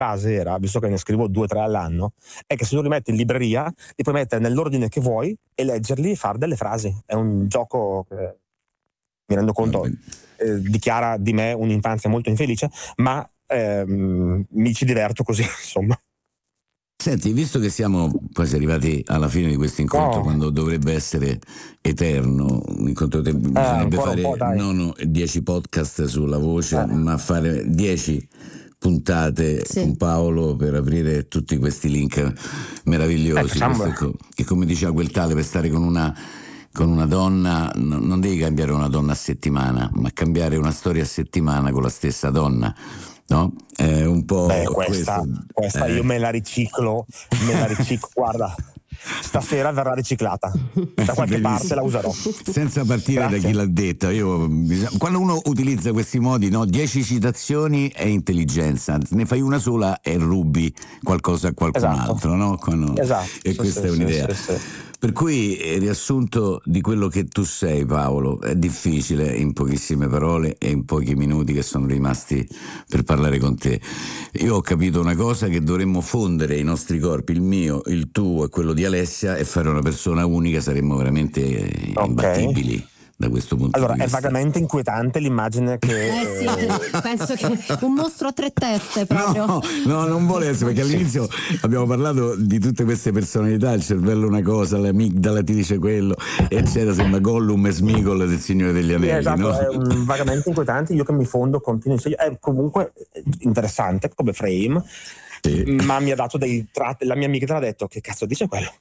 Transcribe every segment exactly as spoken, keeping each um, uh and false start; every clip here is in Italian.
frase era, visto che ne scrivo due o tre all'anno, è che se tu li metti in libreria li puoi mettere nell'ordine che vuoi e leggerli e fare delle frasi. È un gioco che, mi rendo conto, eh, dichiara di me un'infanzia molto infelice, ma ehm, mi ci diverto così, insomma. Senti, visto che siamo quasi arrivati alla fine di questo incontro, Oh. quando dovrebbe essere eterno, un incontro te- bisognerebbe fare un po', non no, dieci podcast sulla voce, Eh. ma fare dieci puntate Sì. con Paolo per aprire tutti questi link meravigliosi. Eh, facciamo- Questo, ecco, che come diceva quel tale, per stare con una con una donna no- non devi cambiare una donna a settimana, ma cambiare una storia a settimana con la stessa donna, no? È un po' Beh, questa, questo, questa eh. io me la riciclo, me la riciclo, guarda, stasera verrà riciclata, da qualche Bellissimo. parte la userò. Senza partire Grazie. da chi l'ha detta, io, quando uno utilizza questi modi, no, dieci citazioni è intelligenza, ne fai una sola e rubi qualcosa a qualcun Esatto. altro, no? Quando- Esatto, e sì, questa sì, è un'idea. sì, sì, sì. Per cui, eh, riassunto di quello che tu sei, Paolo, è difficile in pochissime parole e in pochi minuti che sono rimasti per parlare con te. Io ho capito una cosa, che dovremmo fondere i nostri corpi, il mio, il tuo e quello di Alessia, e fare una persona unica, saremmo veramente eh, Ok. imbattibili da questo punto Allora, di è vista. vagamente inquietante l'immagine che... Eh sì, eh, penso che un mostro a tre teste proprio. No, no, non vuole essere, perché all'inizio abbiamo parlato di tutte queste personalità, il cervello è una cosa, l'amigdala ti dice quello, eccetera, sembra Gollum e Smigol del Signore degli Sì, Anelli, esatto, no? è un- vagamente inquietante, io che mi fondo continuo, è comunque interessante come frame, Sì. ma mi ha dato dei tratti, la mia amica ha detto che cazzo dice quello.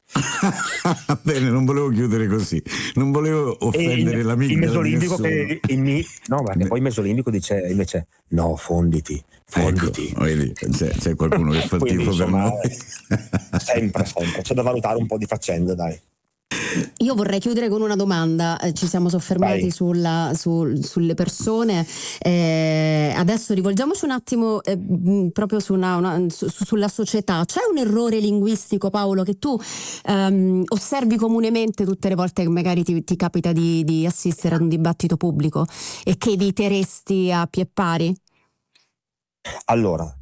Bene, non volevo chiudere così, non volevo E offendere il, l'amigdala il di mesolimbico nessuno. che il mi, no, perché poi il mesolimbico dice invece no, fonditi, fonditi. Ecco, vedi, c'è, c'è qualcuno che fa il Quindi, tifo per insomma, noi. sempre, sempre, c'è da valutare un po' di faccende, dai. Io vorrei chiudere con una domanda. Eh, ci siamo soffermati Vai. sulla, sul- sulle persone. Eh, adesso rivolgiamoci un attimo eh, mh, proprio su una- una- su- sulla società. C'è un errore linguistico, Paolo, che tu ehm, osservi comunemente tutte le volte che magari ti, ti capita di, di assistere ad un dibattito pubblico e che eviteresti a pie pari? Allora,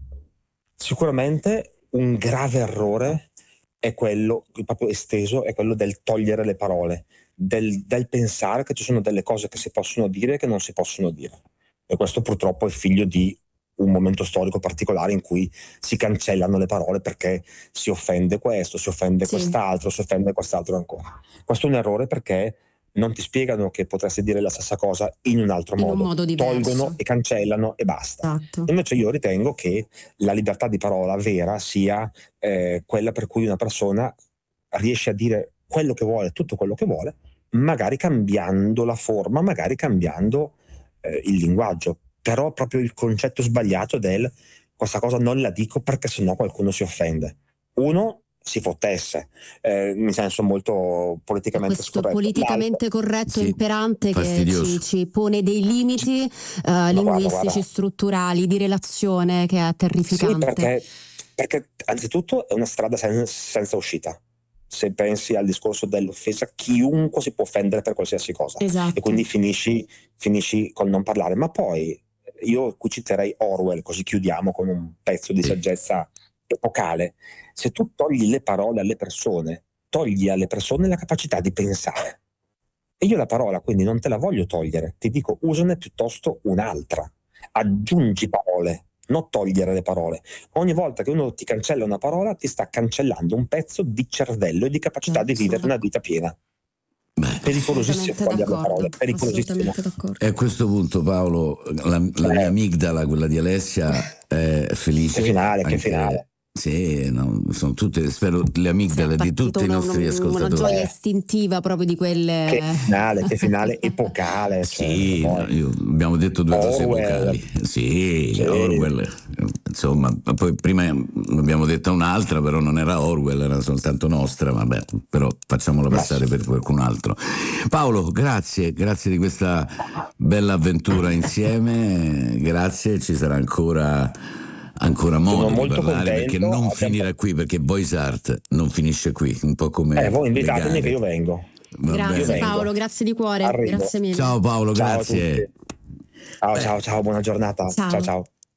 sicuramente un grave errore è quello, il proprio esteso, è quello del togliere le parole, del, del pensare che ci sono delle cose che si possono dire e che non si possono dire. E questo purtroppo è figlio di un momento storico particolare in cui si cancellano le parole perché si offende questo, si offende Sì. quest'altro, si offende quest'altro ancora. Questo è un errore perché non ti spiegano che potresti dire la stessa cosa in un altro In un modo. modo diverso. Tolgono e cancellano e basta. Esatto. Invece io ritengo che la libertà di parola vera sia eh, quella per cui una persona riesce a dire quello che vuole, tutto quello che vuole, magari cambiando la forma, magari cambiando eh, il linguaggio. Però proprio il concetto sbagliato del questa cosa non la dico perché sennò qualcuno si offende. Uno si fottesse, eh, in senso molto politicamente Questo scorretto. politicamente corretto, Sì, imperante, che fastidioso. ci, ci pone dei limiti eh, guarda, linguistici, guarda. strutturali, di relazione, che è Sì, terrificante. perché, perché anzitutto è una strada sen- senza uscita. Se pensi al discorso dell'offesa, chiunque si può offendere per qualsiasi cosa. Esatto. E quindi finisci, finisci col non parlare. Ma poi io qui citerei Orwell, così chiudiamo con un pezzo di Sì. saggezza epocale. Se tu togli le parole alle persone, togli alle persone la capacità di pensare. E io la parola quindi non te la voglio togliere, ti dico usane piuttosto un'altra. Aggiungi parole, non togliere le parole. Ogni volta che uno ti cancella una parola ti sta cancellando un pezzo di cervello e di capacità di Sono vivere una d'accordo. vita piena. Beh, Pericolosissimo Assolutamente togliere le d'accordo. parole, pericolosissimo. Assolutamente d'accordo. e a questo punto, Paolo, la, la mia Eh. amigdala, quella di Alessia, è felice. Che finale, che anche- finale. Sì, no, sono tutte, spero, le amigdale di tutti i Una- nostri una, ascoltatori. una gioia istintiva proprio di quelle. Che finale, che finale epocale. Sì, cioè, no, poi- io- abbiamo detto due cose Orwell. vocali. Sì, Sì. Orwell. Insomma, ma poi prima abbiamo detto un'altra, però non era Orwell, era soltanto nostra, vabbè, però facciamola passare per qualcun altro. Paolo, grazie, grazie di questa bella avventura insieme, grazie, ci sarà ancora ancora modo Sono di molto parlare, contento, perché non abbiamo- finirà qui, perché Voice Art non finisce qui, un po' come Eh, voi le invitatemi gare. che io vengo. Va Grazie bene. vengo. Paolo, grazie di cuore. Arrivo. Grazie mille. Ciao Paolo, Ciao a grazie. tutti. Ciao, ciao, ciao, buona giornata. Ciao. Ciao, ciao.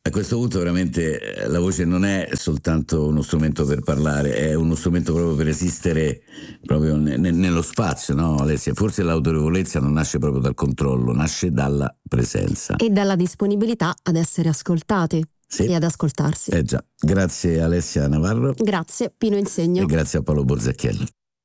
A questo punto veramente la voce non è soltanto uno strumento per parlare, è uno strumento proprio per esistere proprio ne- nello spazio, no Alessia? Forse l'autorevolezza non nasce proprio dal controllo, nasce dalla presenza. E dalla disponibilità ad essere ascoltati Sì. e ad ascoltarsi. Eh già, grazie Alessia Navarro. Grazie Pino Insegno. E grazie a Paolo Borzacchiello.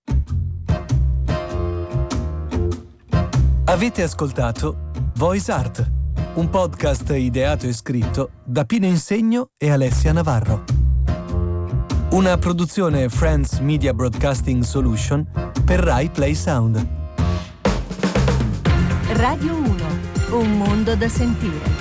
Avete ascoltato Voice Art, un podcast ideato e scritto da Pino Insegno e Alessia Navarro. Una produzione Friends Media Broadcasting Solution per Rai Play Sound. Radio uno, un mondo da sentire.